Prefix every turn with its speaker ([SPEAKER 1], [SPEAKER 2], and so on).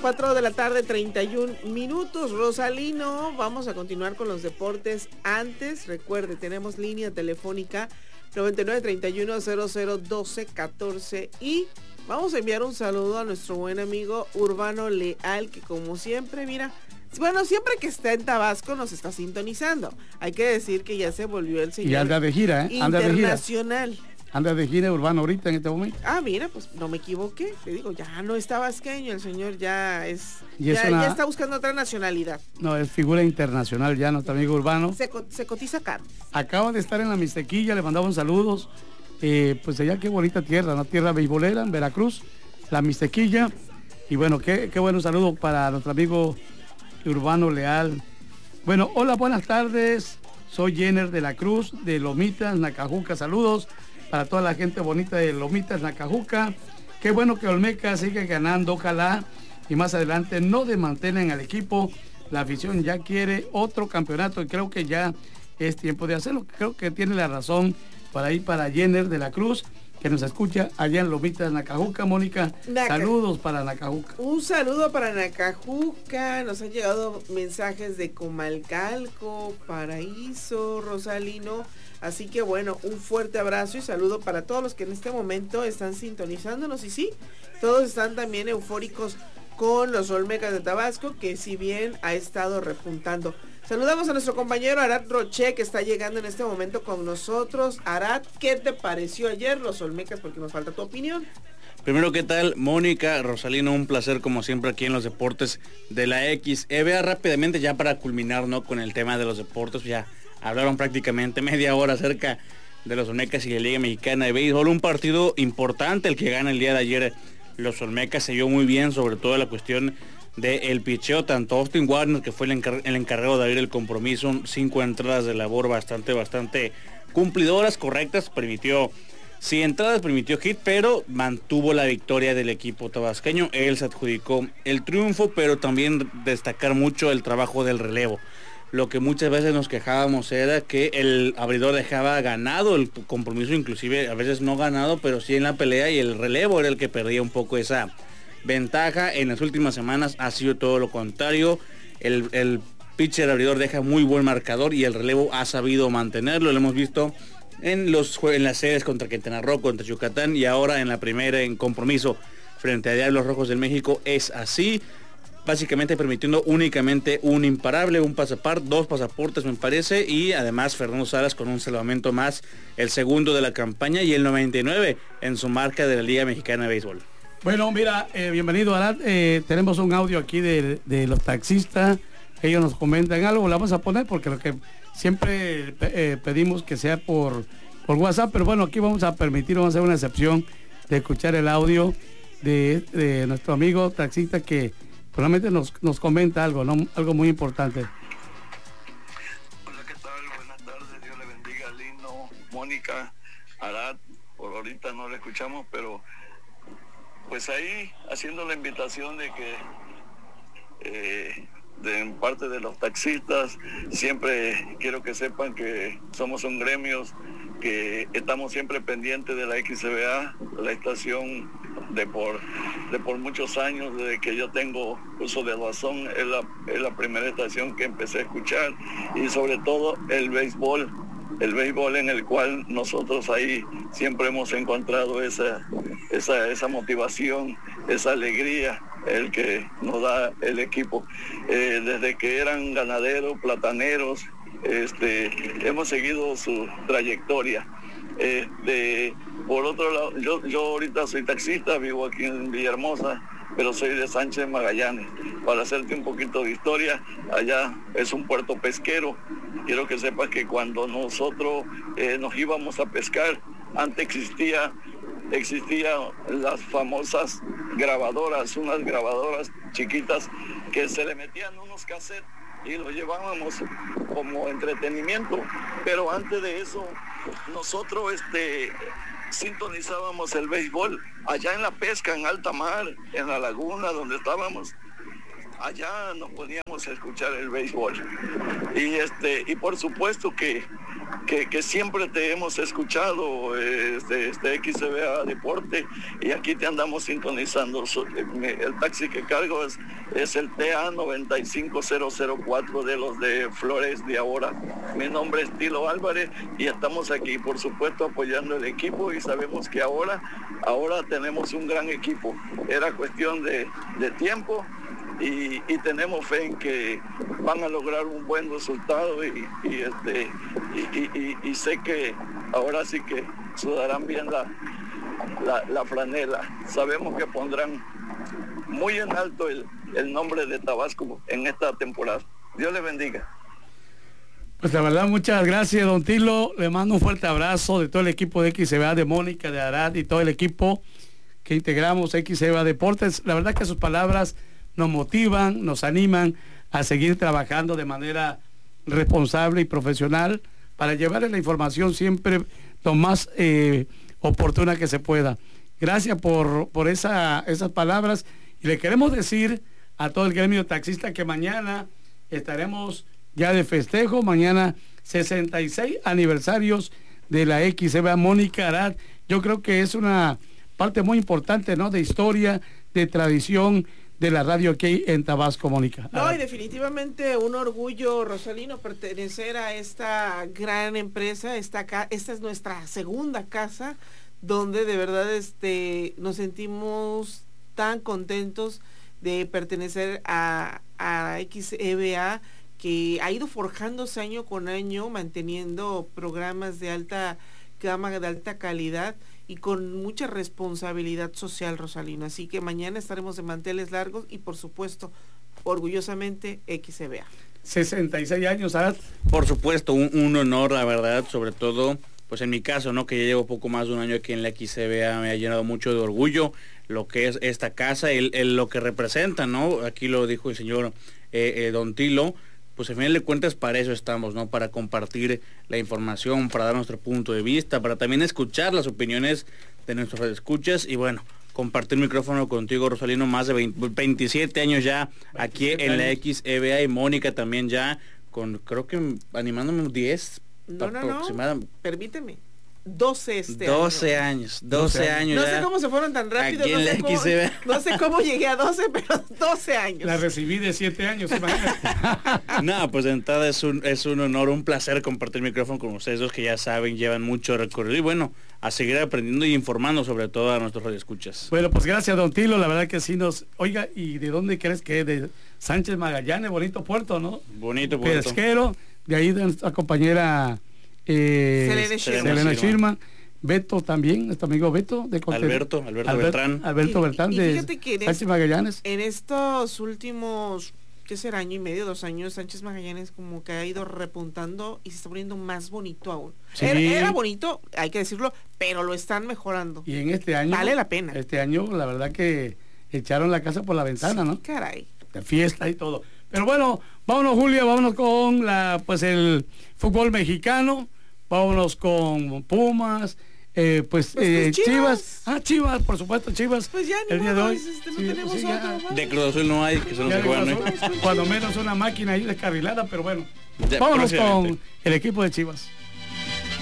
[SPEAKER 1] 4 de la tarde, 31 minutos. Rosalino, vamos a continuar con los deportes. Antes, recuerde, tenemos línea telefónica 9931-001214 y vamos a enviar un saludo a nuestro buen amigo Urbano Leal, que como siempre, mira, bueno, siempre que está en Tabasco nos está sintonizando. Hay que decir que ya se volvió el señor.
[SPEAKER 2] Y anda de gira, ¿eh?
[SPEAKER 1] Internacional.
[SPEAKER 2] Anda de gira Urbano ahorita en este momento.
[SPEAKER 1] Ah, mira, pues no me equivoqué. Te digo, ya no es tabasqueño, el señor ya es...
[SPEAKER 2] Ya
[SPEAKER 1] está buscando otra nacionalidad.
[SPEAKER 2] No, es figura internacional ya, nuestro amigo Urbano.
[SPEAKER 1] Se cotiza caro.
[SPEAKER 2] Acaba de estar en la Mixtequilla, le mandamos saludos. Pues allá qué bonita tierra, una tierra beisbolera en Veracruz, la Mixtequilla. Y bueno, qué bueno saludo para nuestro amigo Urbano Leal. Bueno, hola, buenas tardes. Soy Jenner de la Cruz, de Lomitas, Nacajuca. Saludos para toda la gente bonita de Lomitas, Nacajuca. Qué bueno que Olmeca sigue ganando, ojalá. Y más adelante no desmantelen al equipo. La afición ya quiere otro campeonato y creo que ya es tiempo de hacerlo. Creo que tiene la razón para ir para Jenner de la Cruz, que nos escucha allá en Lomitas, Nacajuca. Mónica, saludos para Nacajuca.
[SPEAKER 1] Un saludo para Nacajuca. Nos han llegado mensajes de Comalcalco, Paraíso, Rosalino. Así que bueno, un fuerte abrazo y saludo para todos los que en este momento están sintonizándonos. Y sí, todos están también eufóricos con los Olmecas de Tabasco, que si bien ha estado repuntando. Saludamos a nuestro compañero Arad Roche, que está llegando en este momento con nosotros. Arad, ¿qué te pareció ayer los Olmecas? Porque nos falta tu opinión.
[SPEAKER 3] Primero, ¿qué tal? Mónica, Rosalino, un placer como siempre aquí en los deportes de la X. Vea rápidamente ya para culminar, ¿no?, con el tema de los deportes. Ya hablaron prácticamente media hora acerca de los Olmecas y la Liga Mexicana de Béisbol. Un partido importante el que gana el día de ayer. Los Olmecas se vio muy bien, sobre todo la cuestión del picheo, tanto Austin Warner, que fue el encargado de abrir el compromiso, 5 entradas de labor bastante cumplidoras, correctas, permitió 100 entradas, permitió hit, pero mantuvo la victoria del equipo tabasqueño. Él se adjudicó el triunfo, pero también destacar mucho el trabajo del relevo. Lo que muchas veces nos quejábamos era que el abridor dejaba ganado el compromiso, inclusive a veces no ganado, pero sí en la pelea, y el relevo era el que perdía un poco esa ventaja. En las últimas semanas ha sido todo lo contrario. El pitcher abridor deja muy buen marcador y el relevo ha sabido mantenerlo. Lo hemos visto en las series contra Quintana Roo, contra Yucatán, y ahora en la primera en compromiso frente a Diablos Rojos del México es así. Básicamente permitiendo únicamente un imparable, un pasaport, 2 pasaportes me parece, y además Fernando Salas con un salvamento más, el segundo de la campaña y el 99 en su marca de la Liga Mexicana de Béisbol.
[SPEAKER 2] Bueno, mira, bienvenido Arad. Tenemos un audio aquí de los taxistas. Ellos nos comentan algo, lo vamos a poner porque lo que siempre pedimos que sea por WhatsApp, pero bueno, aquí vamos a hacer una excepción de escuchar el audio de nuestro amigo taxista que probablemente nos comenta algo, ¿no? Algo muy importante.
[SPEAKER 4] Hola, ¿qué tal? Buenas tardes, Dios le bendiga, Lino, Mónica, Arad. Por ahorita no le escuchamos, pero pues ahí haciendo la invitación de que de parte de los taxistas, siempre quiero que sepan que somos un gremio, que estamos siempre pendientes de la XBA, la estación de por muchos años, desde que yo tengo uso de razón, es la primera estación que empecé a escuchar, y sobre todo el béisbol en el cual nosotros ahí siempre hemos encontrado esa motivación, esa alegría, el que nos da el equipo. Desde que eran ganaderos, plataneros, hemos seguido su trayectoria. Por otro lado, yo ahorita soy taxista, vivo aquí en Villahermosa, pero soy de Sánchez Magallanes. Para hacerte un poquito de historia, allá es un puerto pesquero. Quiero que sepas que cuando nosotros nos íbamos a pescar, antes existían las famosas grabadoras, unas grabadoras chiquitas que se le metían unos cassettes y los llevábamos como entretenimiento, pero antes de eso nosotros sintonizábamos el béisbol allá en la pesca, en alta mar, en la laguna donde estábamos. Allá nos poníamos a escuchar el béisbol y por supuesto que que siempre te hemos escuchado, XCBA Deporte, y aquí te andamos sintonizando. El taxi que cargo es el TA 95004 de los de Flores de ahora. Mi nombre es Tilo Álvarez y estamos aquí, por supuesto, apoyando el equipo, y sabemos que ahora tenemos un gran equipo. Era cuestión de tiempo. Y tenemos fe en que van a lograr un buen resultado y sé que ahora sí que sudarán bien la franela. Sabemos que pondrán muy en alto el nombre de Tabasco en esta temporada. Dios les bendiga.
[SPEAKER 2] Pues la verdad, muchas gracias, don Tilo. Le mando un fuerte abrazo de todo el equipo de XCBA, de Mónica, de Arad y todo el equipo que integramos XCBA Deportes. La verdad que sus palabras nos motivan, nos animan a seguir trabajando de manera responsable y profesional para llevarles la información siempre lo más oportuna que se pueda. Gracias por esas palabras, y le queremos decir a todo el gremio taxista que mañana estaremos ya de festejo. Mañana 66 aniversarios de la XCBA. Mónica, Arad, yo creo que es una parte muy importante, ¿no?, de historia, de tradición de la radio aquí en Tabasco, Mónica.
[SPEAKER 1] No, y definitivamente un orgullo, Rosalino, pertenecer a esta gran empresa. Esta es nuestra segunda casa, donde de verdad nos sentimos tan contentos de pertenecer a XCBA, que ha ido forjándose año con año, manteniendo programas de alta gama, de alta calidad, y con mucha responsabilidad social, Rosalino. Así que mañana estaremos de manteles largos y, por supuesto, orgullosamente XCBA.
[SPEAKER 2] 66 años, Arad.
[SPEAKER 3] Por supuesto, un honor, la verdad, sobre todo, pues en mi caso, ¿no?, que ya llevo poco más de un año aquí en la XCBA. Me ha llenado mucho de orgullo lo que es esta casa, lo que representa, ¿no? Aquí lo dijo el señor don Tilo. Pues al final de cuentas para eso estamos, ¿no? Para compartir la información, para dar nuestro punto de vista, para también escuchar las opiniones de nuestros escuchas, y bueno, compartir micrófono contigo, Rosalino, más de 27 años ya aquí en la XCBA, y Mónica también ya con, creo que animándome 10
[SPEAKER 1] aproximadamente. No, permíteme. 12
[SPEAKER 3] años. No sé
[SPEAKER 1] cómo se fueron tan rápido, no sé cómo llegué a 12, pero 12 años.
[SPEAKER 2] La recibí de 7 años, imagínate.
[SPEAKER 3] No, pues de entrada es un honor, un placer compartir micrófono con ustedes dos, que ya saben, llevan mucho recorrido, y bueno, a seguir aprendiendo y informando sobre todo a nuestros radioescuchas.
[SPEAKER 2] Bueno, pues gracias, don Tilo, la verdad que sí nos... Oiga, ¿y de dónde crees que es? De Sánchez Magallanes, bonito puerto, ¿no?
[SPEAKER 3] Bonito puerto.
[SPEAKER 2] Pesquero, de ahí de nuestra compañera... Selena Schirman, Beto también, nuestro amigo Beto de
[SPEAKER 3] Alberto Beltrán
[SPEAKER 2] de Sánchez Magallanes.
[SPEAKER 1] En estos últimos, ¿qué será? Año y medio, 2 años, Sánchez Magallanes como que ha ido repuntando y se está poniendo más bonito aún. Sí. Era bonito, hay que decirlo, pero lo están mejorando.
[SPEAKER 2] Y en este año
[SPEAKER 1] vale la pena.
[SPEAKER 2] Este año la verdad que echaron la casa por la ventana, sí, ¿no?
[SPEAKER 1] Caray.
[SPEAKER 2] De fiesta y todo. Pero bueno, vámonos, Julia, vámonos con el fútbol mexicano, vámonos con Pumas, Chivas. Chivas, por supuesto, Chivas.
[SPEAKER 1] Pues ya
[SPEAKER 2] el día de hoy.
[SPEAKER 1] No tenemos otro.
[SPEAKER 3] De Cruz Azul no hay, que son los que juegan, ¿no?
[SPEAKER 2] Cuando menos una máquina ahí descarrilada, pero bueno. Vámonos con el equipo de Chivas.